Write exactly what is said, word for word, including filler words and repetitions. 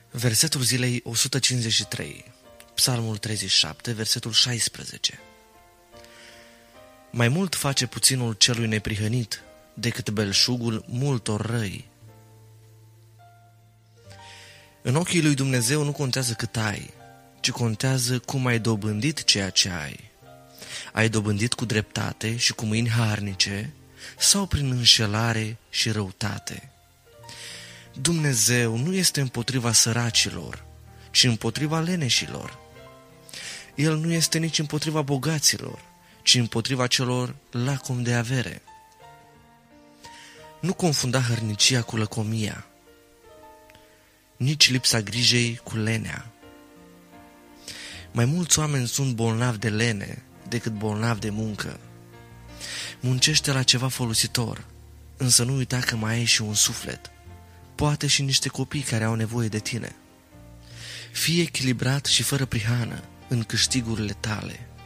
Versetul zilei o sută cincizeci și trei, Psalmul treizeci și șapte, versetul șaisprezece. Mai mult face puținul celui neprihănit decât belșugul multor răi. În ochii lui Dumnezeu nu contează cât ai, ci contează cum ai dobândit ceea ce ai. Ai dobândit cu dreptate și cu mâini harnice sau prin înșelare și răutate? Dumnezeu nu este împotriva săracilor, ci împotriva leneșilor. El nu este nici împotriva bogaților, ci împotriva celor lacom de avere. Nu confunda hărnicia cu lăcomia, nici lipsa grijei cu lenea. Mai mulți oameni sunt bolnavi de lene decât bolnavi de muncă. Muncește la ceva folositor, însă nu uita că mai ai și un suflet, poate și niște copii care au nevoie de tine. Fii echilibrat și fără prihană în câștigurile tale.